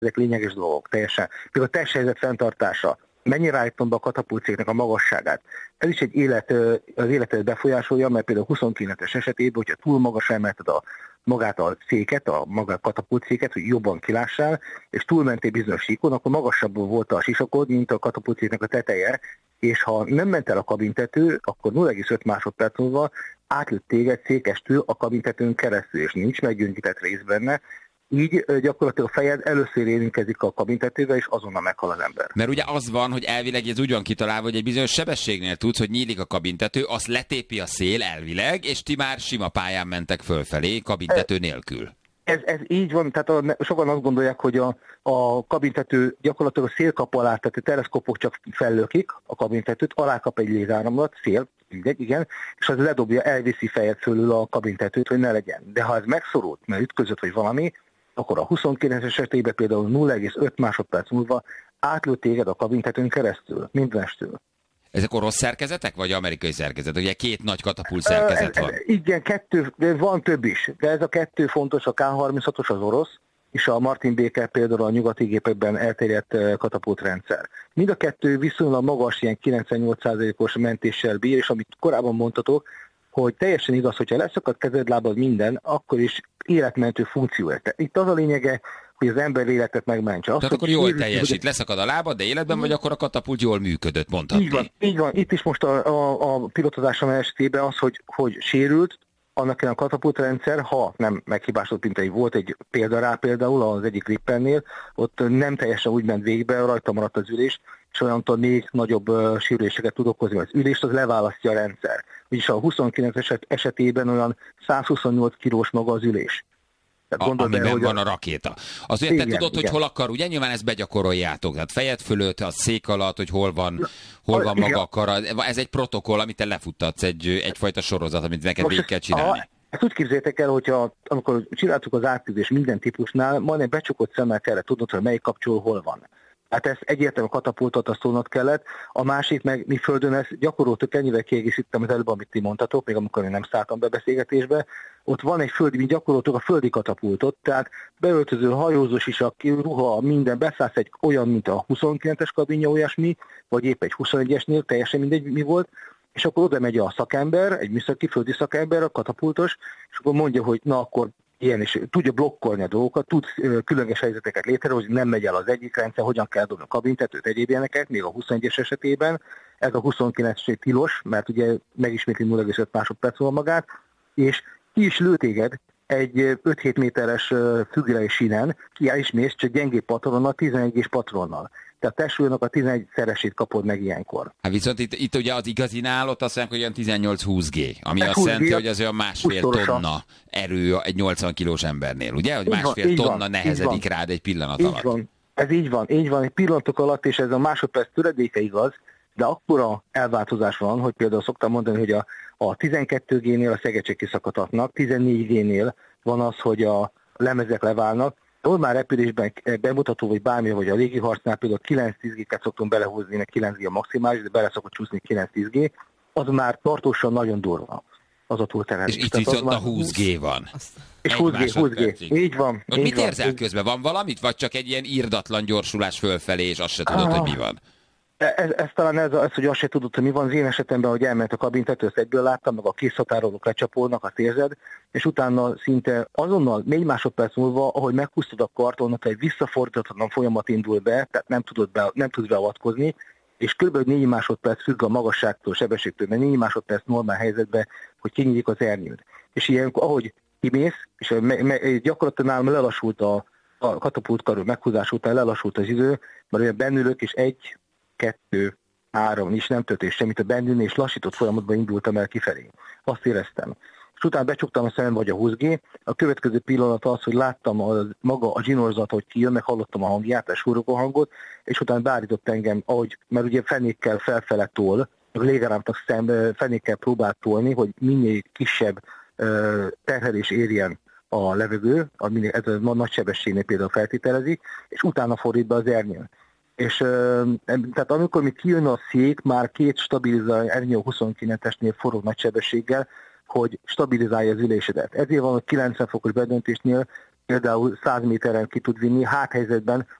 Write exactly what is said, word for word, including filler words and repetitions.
ezek lényeges dolgok, teljesen. Például a testhelyzet fenntartása. Mennyire állítom be a katapultszéknek a magasságát. Ez is egy élet, az életet befolyásolja, mert például huszonkilences esetében, hogyha túl magas emelted a magát a széket, a maga katapultszéket, hogy jobban kilássál, és túlmentél bizonyos síkon, akkor magasabb volt a sisakod, mint a katapultszéknek a teteje, és ha nem ment el a kabintető, akkor nulla egész öt másodperc múlva átlőtt téged székestől a kabintetőn keresztül, és nincs meggyöngyített rész benne, így gyakorlatilag a fejed először érintkezik a kabintetővel, és azonnal meghal az ember. Mert ugye az van, hogy elvileg ez úgy van kitalálva, hogy egy bizonyos sebességnél tudsz, hogy nyílik a kabintető, azt letépi a szél elvileg, és ti már sima pályán mentek fölfelé, kabintető nélkül. Ez, ez így van, tehát a, sokan azt gondolják, hogy a, a kabintető gyakorlatilag a szélkap alá, tehát a teleszkópok csak fellökik a kabintetőt, alá kap egy lézáramlat, szél, igen, és az ledobja, elviszi fejed fölül a kabintetőt, hogy ne legyen. De ha ez megszorult, mert ütközött, vagy valami, akkor a huszonkilences esetében például nulla egész öt másodperc múlva átlőtt téged a kabintetőn keresztül, mindenestől. Ezek orosz szerkezetek, vagy amerikai szerkezet? Ugye két nagy katapult szerkezet van. Igen, kettő, de van több is, de ez a kettő fontos, a ká harminchatos az orosz, és a Martin Baker például a nyugati gépekben elterjedt katapultrendszer. Mind a kettő viszonylag magas, ilyen kilencvennyolc százalékos mentéssel bír, és amit korábban mondtatok, hogy teljesen igaz, hogyha leszakad kezed, lábad minden, akkor is életmentő funkció. Itt az a lényege, hogy az ember életet megmentse. Tehát akkor jól teljesít, leszakad a lábad, de életben vagy, akkor a katapult jól működött, mondhatni. Így van, így van. Itt is most a, a, a pilotozásom esetében az, hogy, hogy sérült, annak a katapultrendszer, ha nem meghibásodott, mint egy volt egy példa rá például az egyik Rippernél, ott nem teljesen úgy ment végbe, rajta maradt az ülés, és olyantól még nagyobb uh, sérüléseket tud okozni. Az ülést az leválasztja a rendszer. Úgyis a huszonkilenc esetében olyan százhuszonnyolc kilós maga az ülés. A, amiben el, van a rakéta. Az ugye te tudod, igen. Hogy hol akar, ugye nyilván ezt begyakoroljátok. Tehát fejed fölött, a szék alatt, hogy hol van, hol van maga a kara. Ez egy protokoll, amit te lefuttatsz, egy, egyfajta sorozat, amit neked végig kell csinálni. A, ezt úgy képzeljétek el, hogyha amikor csináltuk az átküzdés minden típusnál, majdnem becsukott szemmel kellett tudnod, hogy melyik kapcsoló hol van. Hát ez egyértelműen katapultot azt tudnod kellett. A másik meg mi földön ezt gyakoroltuk, ennyivel kiegészítem az előbb, amit ti mondtatok, még amikor én nem szálltam be beszélgetésbe. Ott van egy földi, mi gyakoroltuk a földi katapultot, tehát beöltöző, hajózós is, a ruha, minden, beszállsz egy olyan, mint a huszonkilences kabinja, olyasmi, vagy épp egy huszonegyesnél, teljesen mindegy mi volt, és akkor oda megy a szakember, egy műszaki földi szakember, a katapultos, és akkor mondja, hogy na akkor ilyen, és tudja blokkolni a dolgokat, tud különleges helyzeteket létrehozni, nem megy el az egyik rendszer, hogyan kell dobni a kabintetőt, egyéb ilyeneket, még a huszonegyes esetében, ez a huszonkilences tilos, mert ugye megismétli nulla egész öt másodperc van magát, és ki is lő téged egy öt-hét méteres függői sínen, ki is mész, csak gyengébb patronnal, tizenegyes patronnal. Tehát testsúlynak a tizenegyszeresét kapod meg ilyenkor. Hát viszont itt, itt ugye az igazinál ott azt mondják, hogy olyan tizennyolc-húsz gé, ami azt jelenti, hogy az olyan másfél tonna erő egy nyolcvan kilós embernél, ugye? Hogy másfél van, tonna van, nehezedik rád egy pillanat így alatt. Van. Ez így van, így van, egy pillanatok alatt, és ez a másodperc töredéke igaz, de akkora elváltozás van, hogy például szoktam mondani, hogy a, a tizenkettő génél a szegecsek kiszakadhatnak, tizennégy génél van az, hogy a lemezek leválnak. Normál repülésben bemutató, vagy bármi, vagy a légiharcnál például kilenc-tíz gé-ket szoktunk belehúzni, meg kilenc gé a maximális, de bele szokott csúszni kilenc-tíz gé, az már tartósan nagyon durva. Az a túlterhelés. És itt viszont a húsz gé van. És húsz gé, húsz gé. Így van. Így mit van. Érzel közben? Van valamit? Vagy csak egy ilyen irdatlan gyorsulás fölfelé, és azt se tudod, ah. hogy mi van? Ez, ez talán ez, az, hogy azt se tudod, hogy mi van. Az én esetemben, hogy elment a kabintető, ezt egyből láttam, meg a készhatárolók lecsapolnak, azt érzed, és utána szinte azonnal négy másodperc múlva, ahogy megpusztod a kartonot, egy visszafordíthatatlan folyamat indul be, tehát nem tudod be, nem tudsz beavatkozni, és kb. négy másodperc függ a magasságtól, sebességtől, mert négy másodperc normál helyzetben, hogy kinyílik az ernyőd. És ilyenkor, ahogy kimész, és me, me, gyakorlatilag nálam lelassult a, a katapultkarő meghúzás után, lelassult az idő, mert olyan bennülök, és egy, kettő, három, is nem történt semmit a bennülni, és lassított folyamatban indultam el kifelé. Azt éreztem. És utána becsuktam a szemem, vagy a húsz gé. A következő pillanat az, hogy láttam a, maga a zsinórzat, hogy kijön, meg hallottam a hangját, a súrogó hangot, és utána beállított engem, ahogy, mert ugye fenékkel felfele tol, a légáramtak szem, fenékkel próbált tolni, hogy minél kisebb uh, terhelés érjen a levegő, ami ez a nagy sebességnél például feltételezik, és utána fordít be az ernyőn. És tehát amikor mi kijön a szék, már két stabilizálja ernyő huszonkilencesnél forró nagy sebességgel, hogy stabilizálja az ülésedet. Ezért van, hogy kilencven fokos bedöntésnél például száz méteren ki tud vinni, háthelyzetben